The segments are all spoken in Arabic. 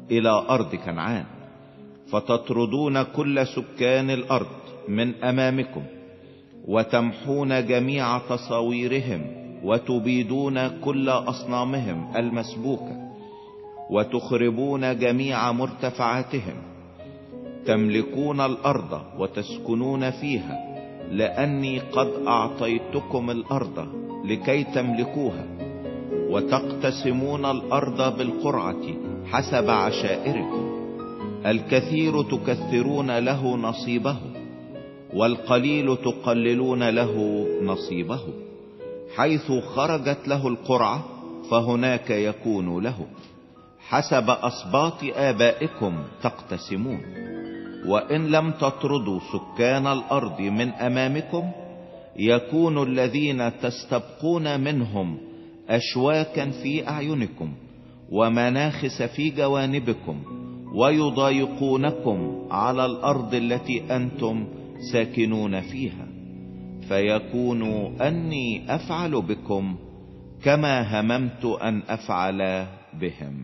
إلى أرض كنعان، فتطردون كل سكان الأرض من أمامكم، وتمحون جميع تصاويرهم، وتبيدون كل أصنامهم المسبوكة، وتخربون جميع مرتفعاتهم. تملكون الأرض وتسكنون فيها، لأني قد أعطيتكم الأرض لكي تملكوها، وتقتسمون الأرض بالقرعة حسب عشائركم. الكثير تكثرون له نصيبه، والقليل تقللون له نصيبه. حيث خرجت له القرعة فهناك يكون له. حسب أسباط آبائكم تقتسمون. وإن لم تطردوا سكان الأرض من أمامكم، يكون الذين تستبقون منهم أشواكا في أعينكم، ومناخس في جوانبكم، ويضايقونكم على الأرض التي أنتم ساكنون فيها. فيكون أني أفعل بكم كما هممت أن أفعل بهم.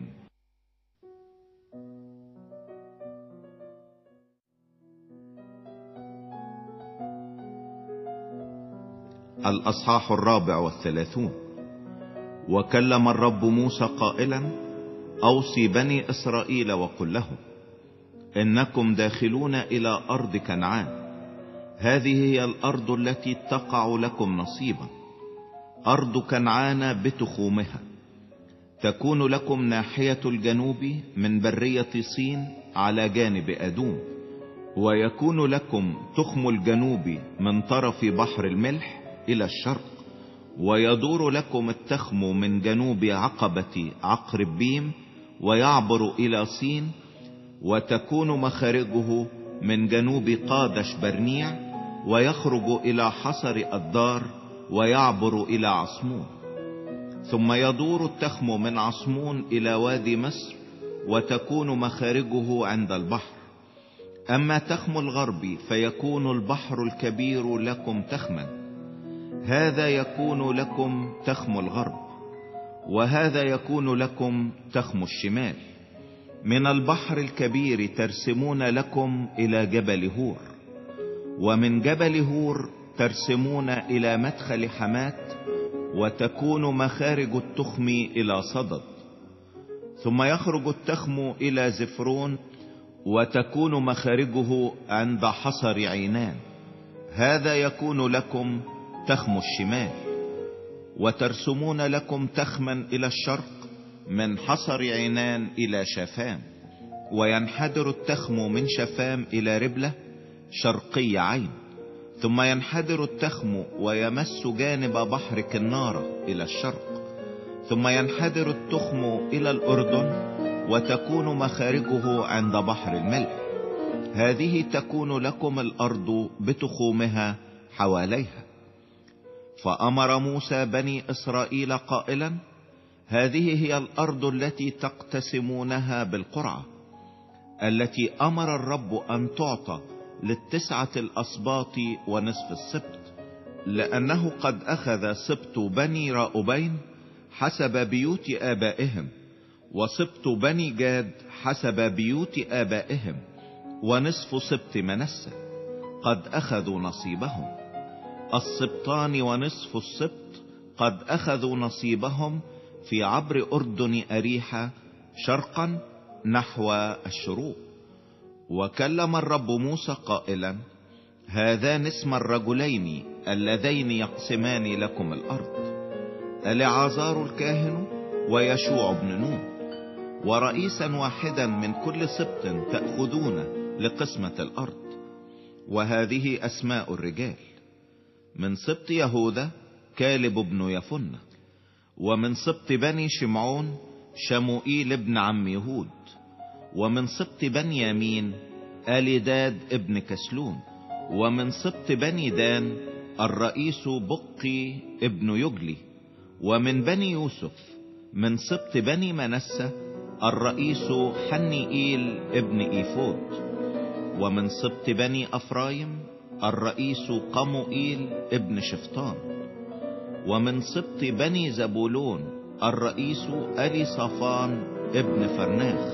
الأصحاح 34. وكلم الرب موسى قائلا: أوصي بني إسرائيل وقل لهم: إنكم داخلون إلى أرض كنعان، هذه هي الأرض التي تقع لكم نصيبا. أرض كنعان بتخومها تكون لكم ناحية الجنوب من برية صين على جانب أدوم، ويكون لكم تخم الجنوب من طرف بحر الملح إلى الشرق، ويدور لكم التخم من جنوب عقبة عقربيم ويعبر إلى صين، وتكون مخارجه من جنوب قادش برنيع، ويخرج إلى حصر الدار ويعبر إلى عصمون. ثم يدور التخم من عصمون إلى وادي مصر، وتكون مخارجه عند البحر. أما تخم الغرب فيكون البحر الكبير لكم تخما، هذا يكون لكم تخم الغرب، وهذا يكون لكم تخم الشمال. من البحر الكبير ترسمون لكم إلى جبل هور، ومن جبل هور ترسمون إلى مدخل حمات، وتكون مخارج التخم إلى صدد. ثم يخرج التخم إلى زفرون، وتكون مخارجه عند حصر عينان، هذا يكون لكم تخم الشمال. وترسمون لكم تخما إلى الشرق من حصر عينان إلى شافام، وينحدر التخم من شافام إلى ربلة شرقي عين. ثم ينحدر التخم ويمس جانب بحر كنارة إلى الشرق. ثم ينحدر التخم إلى الأردن، وتكون مخارجه عند بحر الملح. هذه تكون لكم الأرض بتخومها حواليها. فأمر موسى بني إسرائيل قائلا: هذه هي الأرض التي تقتسمونها بالقرعة، التي أمر الرب أن تعطى للتسعة الأسباط ونصف السبط، لأنه قد أخذ سبط بني راؤبين حسب بيوت آبائهم، وسبط بني جاد حسب بيوت آبائهم، ونصف سبط منسى قد أخذوا نصيبهم. السبطان ونصف السبط قد أخذوا نصيبهم في عبر أردن أريحة شرقا نحو الشروق. وكلم الرب موسى قائلا: هذان اسم الرجلين اللذين يقسمان لكم الأرض: العازار الكاهن ويشوع بن نون. ورئيسا واحدا من كل سبط تأخذون لقسمة الأرض. وهذه أسماء الرجال: من سبط يهوذا كالب بن يفنة. ومن سبط بني شمعون شموئيل بن عم يهود. ومن سبط بنيامين آليداد ابن كسلون. ومن سبط بني دان الرئيس بقي ابن يجلي. ومن بني يوسف من سبط بني منسى الرئيس حنيئيل ابن إيفود. ومن سبط بني أفرايم الرئيس قموئيل ابن شفطان. ومن سبط بني زبولون الرئيس أليصافان ابن فرناخ.